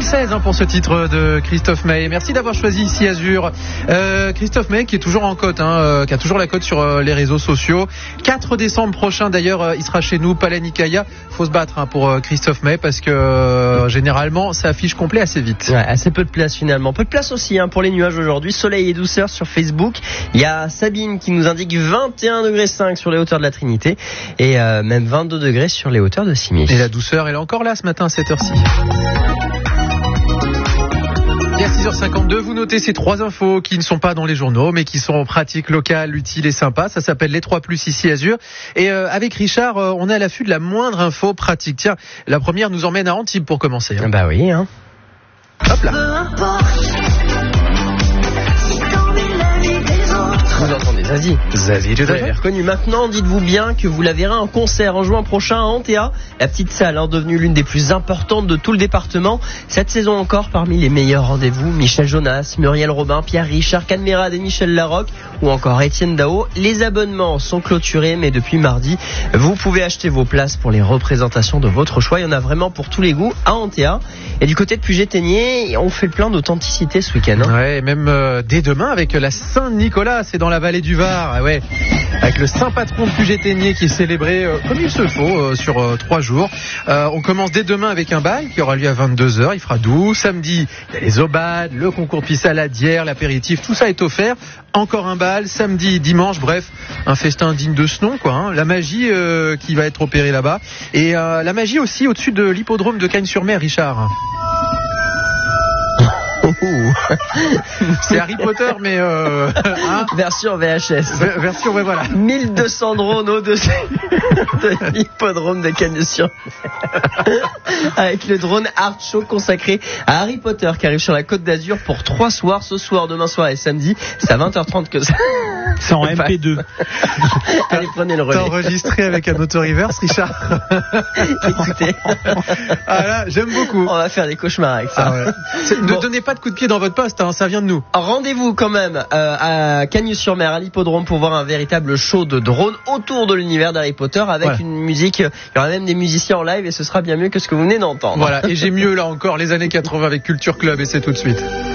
2016 pour ce titre de Christophe Maé. Merci d'avoir choisi Ici Azur. Christophe Maé qui est toujours en cote, qui a toujours la cote sur les réseaux sociaux. 4 décembre prochain d'ailleurs, il sera chez nous, Palais Nicaïa. Faut se battre pour Christophe Maé parce que généralement ça affiche complet assez vite. Ouais, assez peu de place finalement. Peu de place aussi pour les nuages aujourd'hui. Soleil et douceur sur Facebook. Il y a Sabine qui nous indique 21,5 degrés sur les hauteurs de la Trinité et même 22 degrés sur les hauteurs de Cimier. Et la douceur, elle est encore là ce matin à cette heure-ci. Et à 6h52, vous notez ces 3 infos qui ne sont pas dans les journaux, mais qui sont pratiques, locales, utiles et sympas. Ça s'appelle les 3+ ici Azur. Et avec Richard, on est à l'affût de la moindre info pratique. Tiens, la première nous emmène à Antibes pour commencer. Bah oui. Hop là. Vous entendez Zazie. Zazie, tout à Vous l'avez reconnu. Maintenant, dites-vous bien que vous la verrez en concert en juin prochain à Antea, la petite salle devenue l'une des plus importantes de tout le département. Cette saison encore, parmi les meilleurs rendez-vous, Michel Jonas, Muriel Robin, Pierre Richard, Canmerade et Michel Larocque ou encore Étienne Dao. Les abonnements sont clôturés, mais depuis mardi, vous pouvez acheter vos places pour les représentations de votre choix. Il y en a vraiment pour tous les goûts à Antea. Et du côté de Puget-Théniers, on fait le plein d'authenticité ce week-end. Ouais, même dès demain avec la Saint-Nicolas, c'est dans la vallée du Var, ouais, avec le saint patron de Puget-Théniers qui est célébré comme il se faut sur 3 jours. On commence dès demain avec un bal qui aura lieu à 22h, il fera doux. Samedi, il y a les aubades, le concours de pissaladière, l'apéritif, tout ça est offert. Encore un bal, samedi, dimanche, bref, un festin digne de ce nom, La magie qui va être opérée là-bas. Et la magie aussi au-dessus de l'hippodrome de Cagnes-sur-Mer, Richard. C'est Harry Potter, mais version VHS. Version, ouais, voilà. 1200 drones au-dessus de l'hippodrome de Cagnes-sur-Mer. Avec le drone Art Show consacré à Harry Potter qui arrive sur la Côte d'Azur pour 3 soirs. Ce soir, demain soir et samedi. C'est à 20h30 que ça. C'est en MP2. Allez, prenez le relais. T'as enregistré avec un auto-reverse, Richard? Écoutez. Ah là, j'aime beaucoup. On va faire des cauchemars avec ça. Ah ouais. Ne donnez pas de coup de pied dans votre poste, ça vient de nous. Rendez-vous quand même à Cagnes-sur-Mer, à l'hippodrome, pour voir un véritable show de drone autour de l'univers d'Harry Potter avec une musique. Il y aura même des musiciens en live et ce sera bien mieux que ce que vous venez d'entendre. Voilà, et j'ai mieux là encore les années 80 avec Culture Club et c'est tout de suite.